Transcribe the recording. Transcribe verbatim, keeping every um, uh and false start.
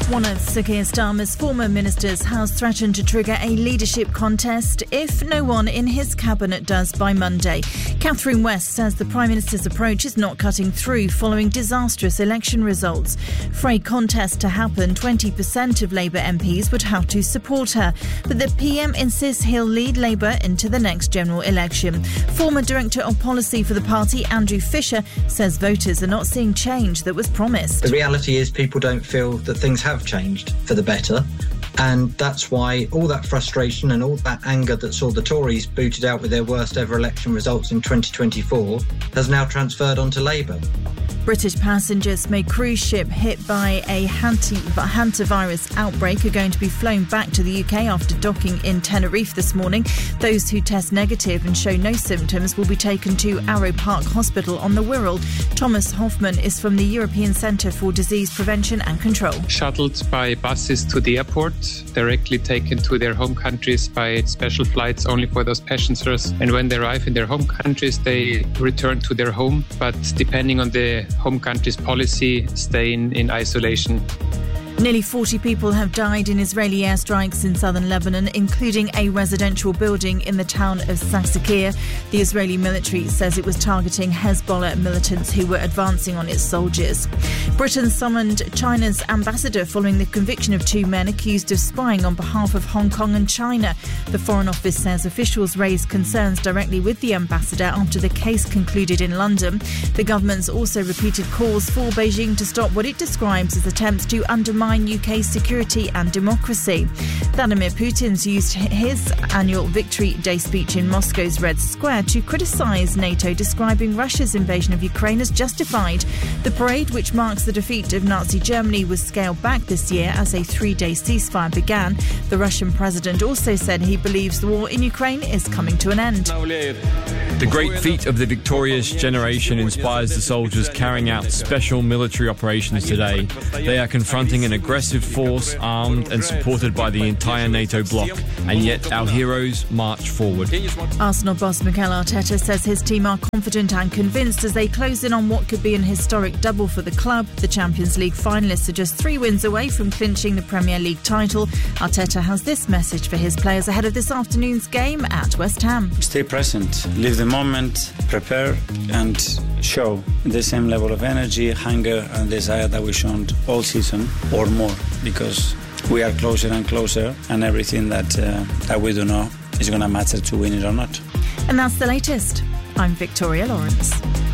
One of Sir Keir Starmer's former ministers has threatened to trigger a leadership contest if no one in his cabinet does by Monday. Catherine West says the Prime Minister's approach is not cutting through following disastrous election results. For a contest to happen, twenty percent of Labour M Ps would have to support her. But the P M insists he'll lead Labour into the next general election. Former Director of Policy for the party, Andrew Fisher, says voters are not seeing change that was promised. The reality is people don't feel that things have changed for the better, and that's why all that frustration and all that anger that saw the Tories booted out with their worst ever election results in twenty twenty-four has now transferred onto Labour. British passengers from a cruise ship hit by a hantavirus outbreak are going to be flown back to the U K after docking in Tenerife this morning. Those who test negative and show no symptoms will be taken to Arrow Park Hospital on the Wirral. Thomas Hoffman is from the European Centre for Disease Prevention and Control. Shuttled by buses to the airport, directly taken to their home countries by special flights only for those passengers. And when they arrive in their home countries, they return to their home, but depending on the home country's policy, stay in, in isolation. Nearly forty people have died in Israeli airstrikes in southern Lebanon, including a residential building in the town of Saksakir. The Israeli military says it was targeting Hezbollah militants who were advancing on its soldiers. Britain summoned China's ambassador following the conviction of two men accused of spying on behalf of Hong Kong and China. The Foreign Office says officials raised concerns directly with the ambassador after the case concluded in London. The government's also repeated calls for Beijing to stop what it describes as attempts to undermine U K security and democracy. Vladimir Putin's used his annual Victory Day speech in Moscow's Red Square to criticise NATO, describing Russia's invasion of Ukraine as justified. The parade, which marks the defeat of Nazi Germany, was scaled back this year as a three-day ceasefire began. The Russian president also said he believes the war in Ukraine is coming to an end. The great feat of the victorious generation inspires the soldiers carrying out special military operations today. They are confronting an aggressive force armed and supported by the entire NATO bloc, and yet our heroes march forward. Arsenal boss Mikel Arteta says his team are confident and convinced as they close in on what could be an historic double for the club. The Champions League finalists are just three wins away from clinching the Premier League title. Arteta has this message for his players ahead of this afternoon's game at West Ham. Stay present, live the moment, prepare and show the same level of energy, hunger and desire that we've shown all season or more, because we are closer and closer, and everything that uh, that we do know is going to matter to win it or not. And that's the latest. I'm Victoria Lawrence.